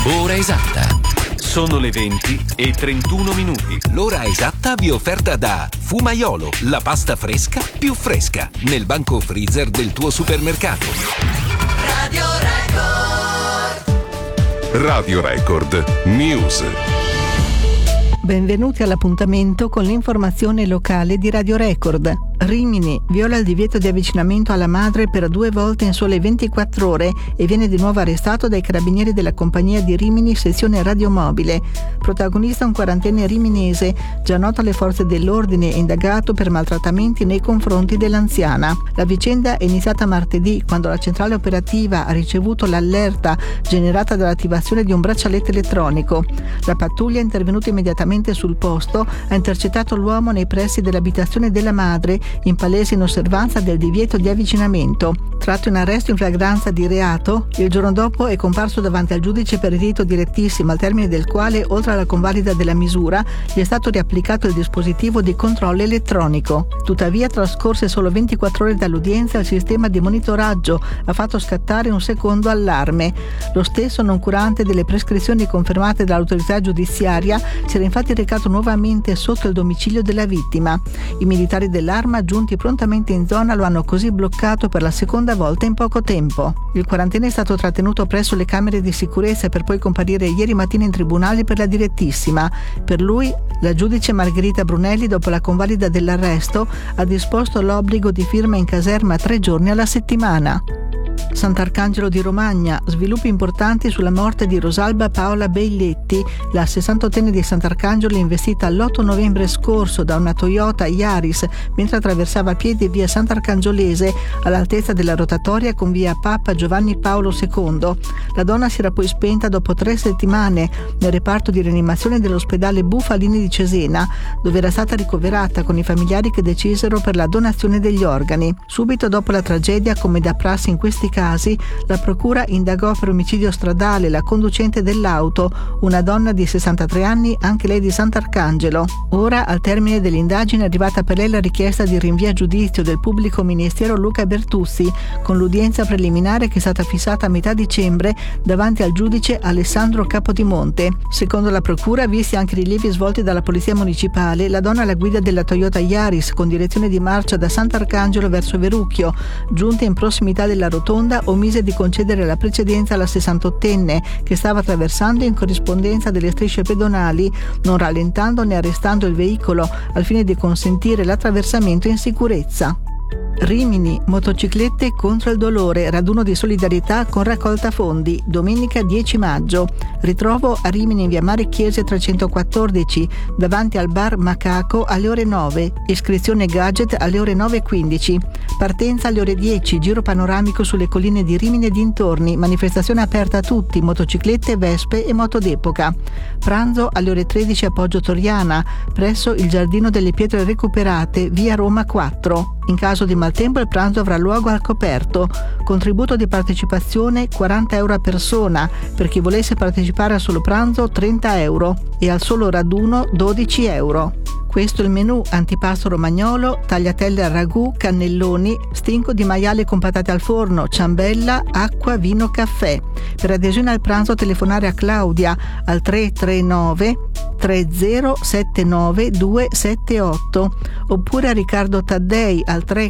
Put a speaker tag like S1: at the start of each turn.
S1: Ora esatta. Sono le 20:31. L'ora esatta vi è offerta da Fumaiolo, la pasta fresca più fresca, nel banco freezer del tuo supermercato.
S2: Radio Record.
S3: Radio Record News.
S4: Benvenuti all'appuntamento con l'informazione locale di Radio Record. Rimini viola il divieto di avvicinamento alla madre per 2 volte in sole 24 ore e viene di nuovo arrestato dai carabinieri della compagnia di Rimini sezione radiomobile. Protagonista un quarantenne riminese, già noto alle forze dell'ordine e indagato per maltrattamenti nei confronti dell'anziana. La vicenda è iniziata martedì, quando la centrale operativa ha ricevuto l'allerta generata dall'attivazione di un braccialetto elettronico. La pattuglia è intervenuta immediatamente sul posto, ha intercettato l'uomo nei pressi dell'abitazione della madre, in palese inosservanza del divieto di avvicinamento. Tratto in arresto in flagranza di reato, il giorno dopo è comparso davanti al giudice per rito direttissimo, al termine del quale, oltre alla convalida della misura, gli è stato riapplicato il dispositivo di controllo elettronico. Tuttavia, trascorse solo 24 ore dall'udienza, il sistema di monitoraggio ha fatto scattare un secondo allarme. Lo stesso, noncurante delle prescrizioni confermate dall'autorità giudiziaria, si era infatti recato nuovamente sotto il domicilio della vittima. I militari dell'Arma, giunti prontamente in zona, lo hanno così bloccato per la seconda volta in poco tempo. Il quarantenne è stato trattenuto presso le camere di sicurezza per poi comparire ieri mattina in tribunale per la direttissima. Per lui, la giudice Margherita Brunelli, dopo la convalida dell'arresto, ha disposto l'obbligo di firma in caserma 3 giorni alla settimana. Sant'Arcangelo di Romagna, sviluppi importanti sulla morte di Rosalba Paola Beilletti. La 68enne di Sant'Arcangelo è investita l'8 novembre scorso da una Toyota Yaris mentre attraversava a piedi via Sant'Arcangiolese all'altezza della rotatoria con via Papa Giovanni Paolo II. La donna si era poi spenta dopo 3 settimane nel reparto di rianimazione dell'ospedale Bufalini di Cesena, dove era stata ricoverata con i familiari che decisero per la donazione degli organi. Subito dopo la tragedia, come da prassi in questi casi, la procura indagò per omicidio stradale la conducente dell'auto, una donna di 63 anni, anche lei di Sant'Arcangelo. Ora, al termine dell'indagine, è arrivata per lei la richiesta di rinvio a giudizio del pubblico ministero Luca Bertuzzi, con l'udienza preliminare che è stata fissata a metà dicembre davanti al giudice Alessandro Capodimonte. Secondo la procura, visti anche i rilievi svolti dalla polizia municipale, la donna alla guida della Toyota Yaris, con direzione di marcia da Sant'Arcangelo verso Verucchio, giunta in prossimità della rotonda, omise di concedere la precedenza alla 68enne che stava attraversando in corrispondenza delle strisce pedonali, non rallentando né arrestando il veicolo al fine di consentire l'attraversamento in sicurezza. Rimini, motociclette contro il dolore, raduno di solidarietà con raccolta fondi, domenica 10 maggio. Ritrovo a Rimini in via Mare Chiese 314, davanti al bar Macaco alle ore 9, iscrizione gadget alle ore 9:15. Partenza alle ore 10, giro panoramico sulle colline di Rimini e dintorni, manifestazione aperta a tutti, motociclette, vespe e moto d'epoca. Pranzo alle ore 13 a Poggio Toriana, presso il Giardino delle Pietre Recuperate, via Roma 4. In caso di maltempo il pranzo avrà luogo al coperto. Contributo di partecipazione 40 euro a persona, per chi volesse partecipare al solo pranzo 30 euro e al solo raduno 12 euro. Questo è il menù: antipasto romagnolo, tagliatelle al ragù, cannelloni, stinco di maiale con patate al forno, ciambella, acqua, vino, caffè. Per adesione al pranzo telefonare a Claudia al 339 3079 278 oppure a Riccardo Taddei al 3